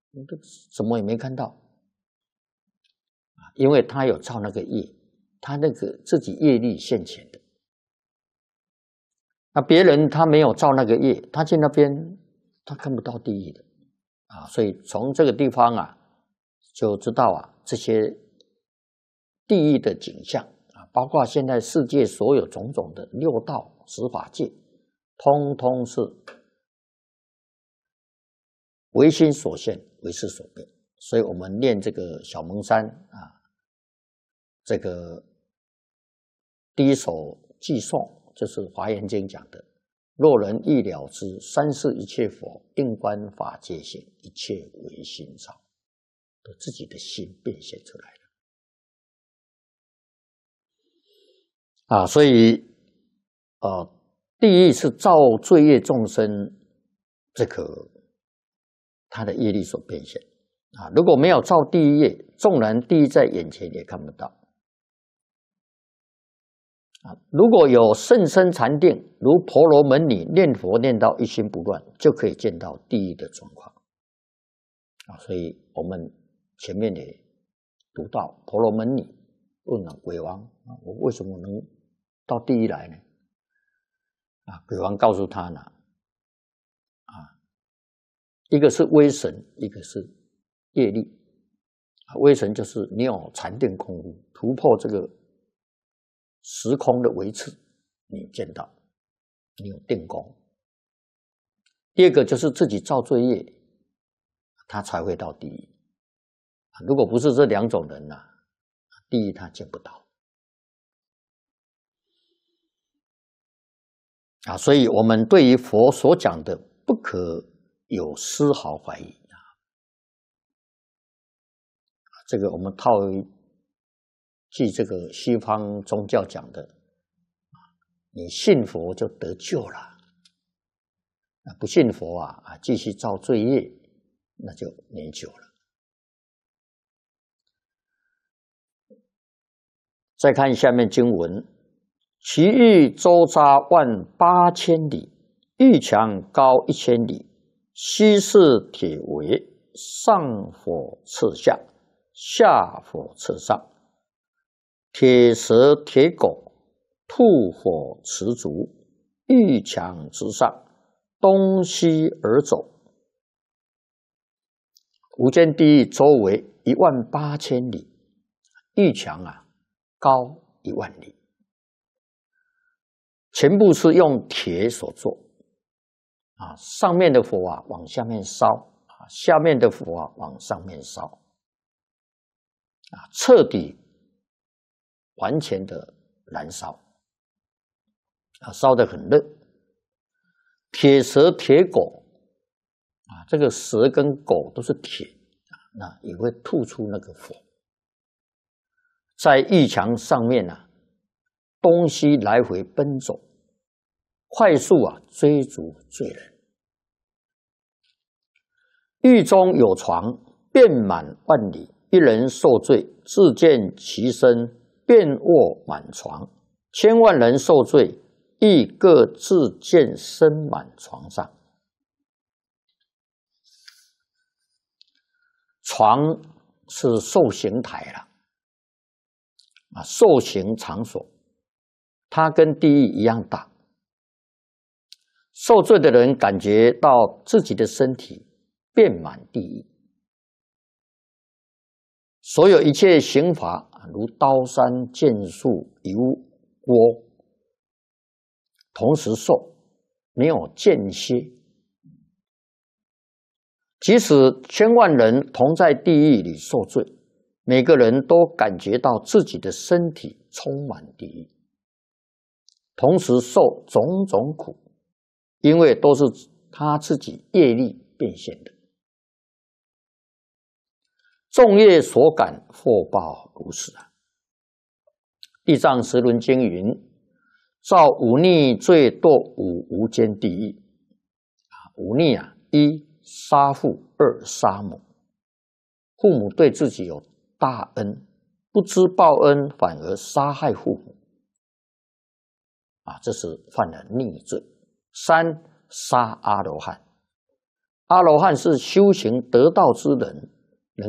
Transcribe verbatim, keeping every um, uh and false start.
什么也没看到，因为他有造那个业，他那个自己业力现前的。那别人他没有造那个业，他去那边他看不到地狱的啊，所以从这个地方啊，就知道啊这些地狱的景象啊，包括现在世界所有种种的六道十法界，通通是唯心所现，唯识所变。所以我们念这个小蒙山啊，这个第一首偈颂。就是《华严经》讲的：“若人欲了知三世一切佛，应观法界性，一切唯心造。”都自己的心变现出来了啊！所以，呃，地狱是造罪业众生这个他的业力所变现啊。如果没有造地狱业，纵然地狱在眼前也看不到。啊，如果有甚深禅定，如婆罗门女念佛念到一心不乱，就可以见到地狱的状况。啊，所以我们前面也读到婆罗门女问了鬼王：啊，我为什么能到地狱来呢？啊，鬼王告诉他呢，啊，一个是威神，一个是业力。啊，威神就是你有禅定功夫，突破这个时空的维持，你见到，你有定功。第二个就是自己造罪业，他才会到地狱。如果不是这两种人呢、啊，地狱他见不到。啊，所以我们对于佛所讲的不可有丝毫怀疑啊。这个我们套一据这个西方宗教讲的，你信佛就得救了，不信佛啊啊，继续造罪业，那就没救了。再看下面经文：其域周匝万八千里，玉墙高一千里，悉是铁围，上火刺下，下火刺上。铁蛇铁狗，吐火持足，玉墙之上，东西而走。无间地狱周围一万八千里，玉墙啊高一万里，全部是用铁所做啊，上面的火啊往下面烧啊，下面的火啊往上面烧啊，彻底完全的燃烧啊，烧得很热。铁蛇铁狗啊，这个蛇跟狗都是铁啊，那也会吐出那个火。在狱墙上面啊，东西来回奔走，快速啊追逐罪人。狱中有床，遍满万里，一人受罪，自见其身，便卧满床。千万人受罪，亦各自见身满床上。床是受刑台了啊，受刑场所，它跟地狱一样大。受罪的人感觉到自己的身体遍满地狱，所有一切刑罚，如刀山剑树油锅，同时受，没有间歇。即使千万人同在地狱里受罪，每个人都感觉到自己的身体充满地狱，同时受种种苦，因为都是他自己业力变现的。众业所感，祸报如是啊。地藏十轮经云：造忤逆罪堕五无间地狱。啊，忤逆啊，一杀父，二杀母。父母对自己有大恩，不知报恩，反而杀害父母。啊，这是犯了逆罪。三杀阿罗汉。 阿罗汉是修行得道之人，